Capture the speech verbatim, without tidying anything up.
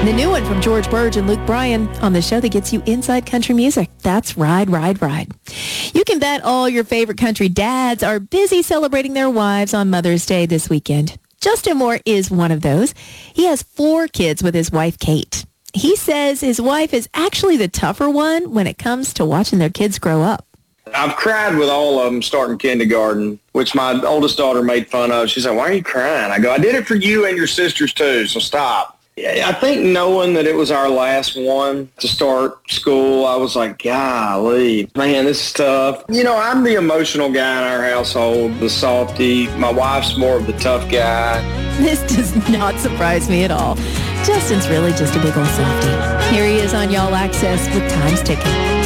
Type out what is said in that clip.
And the new one from George Burge and Luke Bryan on the show that gets you inside country music. That's Ride, Ride, Ride. You can bet all your favorite country dads are busy celebrating their wives on Mother's Day this weekend. Justin Moore is one of those. He has four kids with his wife, Kate. He says his wife is actually the tougher one when it comes to watching their kids grow up. I've cried with all of them starting kindergarten, which my oldest daughter made fun of. She said, "Why are you crying?" I go, "I did it for you and your sisters too, so stop." I think knowing that it was our last one to start school, I was like, golly, man, this is tough. You know, I'm the emotional guy in our household, the softy. My wife's more of the tough guy. This does not surprise me at all. Justin's really just a big old softy. Here he is on Y'all Access with Time's Ticking.